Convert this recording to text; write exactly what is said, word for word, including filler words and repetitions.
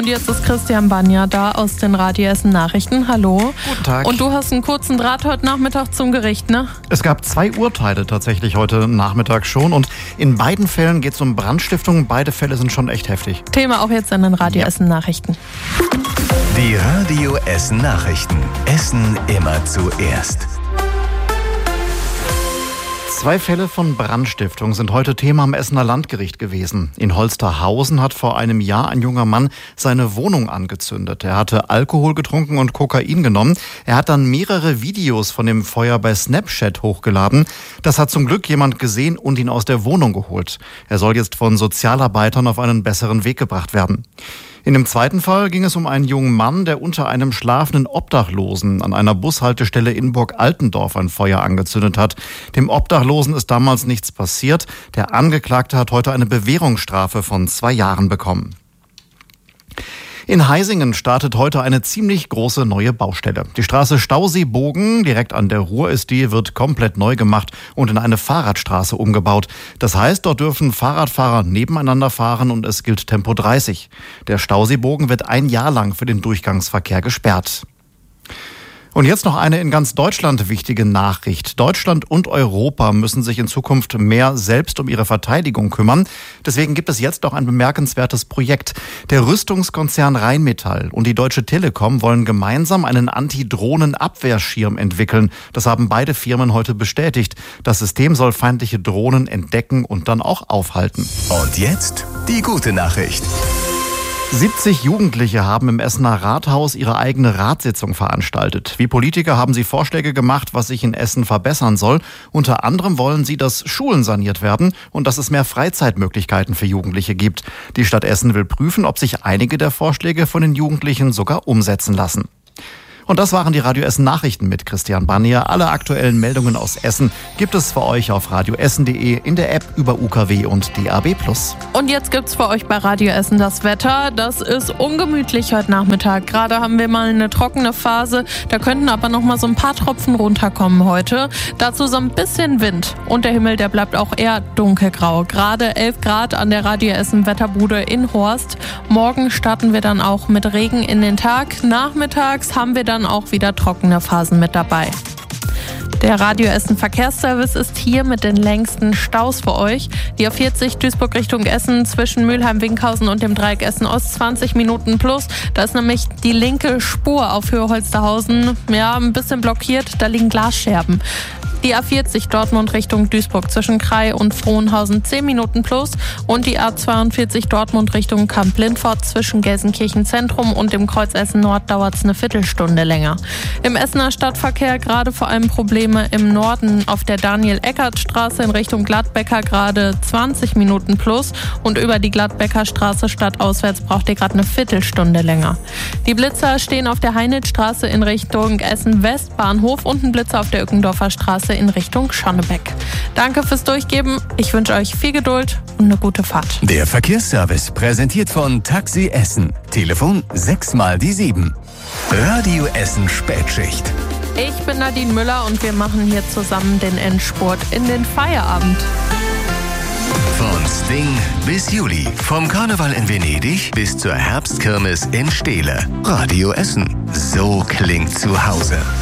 Und jetzt ist Christian Banja da aus den Radio Essen Nachrichten. Hallo. Guten Tag. Und du hast einen kurzen Draht heute Nachmittag zum Gericht, ne? Es gab zwei Urteile tatsächlich heute Nachmittag schon. Und in beiden Fällen geht es um Brandstiftung. Beide Fälle sind schon echt heftig. Thema auch jetzt in den Radio Essen Nachrichten. Die Radio Essen Nachrichten. Essen immer zuerst. Zwei Fälle von Brandstiftung sind heute Thema am Essener Landgericht gewesen. In Holsterhausen hat vor einem Jahr ein junger Mann seine Wohnung angezündet. Er hatte Alkohol getrunken und Kokain genommen. Er hat dann mehrere Videos von dem Feuer bei Snapchat hochgeladen. Das hat zum Glück jemand gesehen und ihn aus der Wohnung geholt. Er soll jetzt von Sozialarbeitern auf einen besseren Weg gebracht werden. In dem zweiten Fall ging es um einen jungen Mann, der unter einem schlafenden Obdachlosen an einer Bushaltestelle in Burg-Altendorf ein Feuer angezündet hat. Dem Obdachlosen ist damals nichts passiert. Der Angeklagte hat heute eine Bewährungsstrafe von zwei Jahren bekommen. In Heisingen startet heute eine ziemlich große neue Baustelle. Die Straße Stausee-Bogen, direkt an der Ruhr ist die, wird komplett neu gemacht und in eine Fahrradstraße umgebaut. Das heißt, dort dürfen Fahrradfahrer nebeneinander fahren und es gilt Tempo dreißig. Der Stausee-Bogen wird ein Jahr lang für den Durchgangsverkehr gesperrt. Und jetzt noch eine in ganz Deutschland wichtige Nachricht. Deutschland und Europa müssen sich in Zukunft mehr selbst um ihre Verteidigung kümmern. Deswegen gibt es jetzt auch ein bemerkenswertes Projekt. Der Rüstungskonzern Rheinmetall und die Deutsche Telekom wollen gemeinsam einen Anti-Drohnen-Abwehrschirm entwickeln. Das haben beide Firmen heute bestätigt. Das System soll feindliche Drohnen entdecken und dann auch aufhalten. Und jetzt die gute Nachricht. siebzig Jugendliche haben im Essener Rathaus ihre eigene Ratssitzung veranstaltet. Wie Politiker haben sie Vorschläge gemacht, was sich in Essen verbessern soll. Unter anderem wollen sie, dass Schulen saniert werden und dass es mehr Freizeitmöglichkeiten für Jugendliche gibt. Die Stadt Essen will prüfen, ob sich einige der Vorschläge von den Jugendlichen sogar umsetzen lassen. Und das waren die Radio Essen Nachrichten mit Christian Banja. Alle aktuellen Meldungen aus Essen gibt es für euch auf radioessen punkt de, in der App über U K W und D A B plus. Und jetzt gibt's für euch bei Radio Essen das Wetter. Das ist ungemütlich heute Nachmittag. Gerade haben wir mal eine trockene Phase. Da könnten aber noch mal so ein paar Tropfen runterkommen heute. Dazu so ein bisschen Wind. Und der Himmel, der bleibt auch eher dunkelgrau. Gerade elf Grad an der Radio Essen Wetterbude in Horst. Morgen starten wir dann auch mit Regen in den Tag. Nachmittags haben wir dann auch wieder trockene Phasen mit dabei. Der Radio Essen Verkehrsservice ist hier mit den längsten Staus für euch. Die A vierzig Duisburg Richtung Essen zwischen Mülheim-Winkhausen und dem Dreieck Essen-Ost zwanzig Minuten plus. Da ist nämlich die linke Spur auf Höhe Holsterhausen ja, ein bisschen blockiert. Da liegen Glasscherben. Die A vierzig Dortmund Richtung Duisburg zwischen Krai und Frohnhausen zehn Minuten plus und die A zweiundvierzig Dortmund Richtung Kamp-Lindfort zwischen Gelsenkirchen Zentrum und dem Kreuz Essen Nord dauert es eine Viertelstunde länger. Im Essener Stadtverkehr gerade vor allem Probleme im Norden auf der Daniel-Eckert-Straße in Richtung Gladbecker gerade zwanzig Minuten plus und über die Gladbecker Straße stadtauswärts braucht ihr gerade eine Viertelstunde länger. Die Blitzer stehen auf der Heinrichstraße in Richtung Essen-West Bahnhof und ein Blitzer auf der Ückendorfer Straße in Richtung Schonnebeck. Danke fürs Durchgeben. Ich wünsche euch viel Geduld und eine gute Fahrt. Der Verkehrsservice präsentiert von Taxi Essen. Telefon sechs mal die sieben. Radio Essen Spätschicht. Ich bin Nadine Müller und wir machen hier zusammen den Endspurt in den Feierabend. Von Sting bis Juli. Vom Karneval in Venedig bis zur Herbstkirmes in Steele. Radio Essen. So klingt zu Hause.